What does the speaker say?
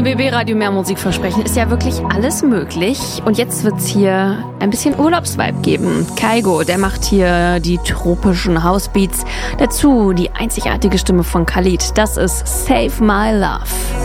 Im BB-Radio mehr Musik versprechen ist ja wirklich alles möglich. Und jetzt wird's hier ein bisschen Urlaubsvibe geben. Kygo, der macht hier die tropischen Housebeats. Dazu die einzigartige Stimme von Khalid. Das ist Save My Love.